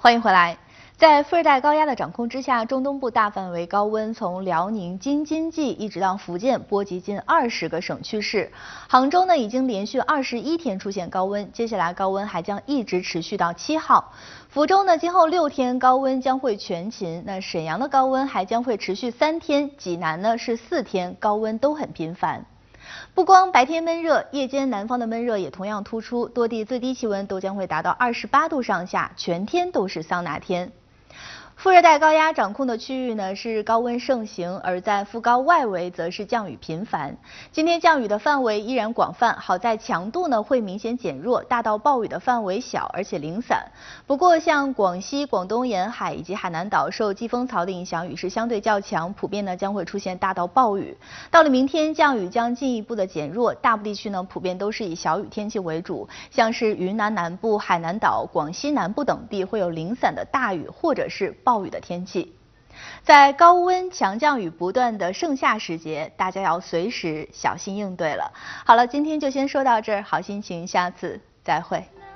欢迎回来。在副热带高压的掌控之下，中东部大范围高温从辽宁、京津冀一直到福建，波及近20个省区市。杭州呢已经连续21天出现高温，接下来高温还将一直持续到7号。福州呢今后6天高温将会全勤，那沈阳的高温还将会持续3天，济南呢是4天，高温都很频繁。不光白天闷热，夜间南方的闷热也同样突出，多地最低气温都将会达到28度上下，全天都是桑拿天。副热带高压掌控的区域呢是高温盛行，而在副高外围则是降雨频繁。今天降雨的范围依然广泛，好在强度呢会明显减弱，大到暴雨的范围小，而且零散。不过像广西、广东沿海以及海南岛受季风槽的影响，雨势相对较强，普遍呢将会出现大到暴雨。到了明天，降雨将进一步的减弱，大部地区呢普遍都是以小雨天气为主，像是云南南部、海南岛、广西南部等地会有零散的大雨或者是暴雨的天气。在高温强降雨不断的盛夏时节，大家要随时小心应对了。好了，今天就先说到这儿，好心情，下次再会。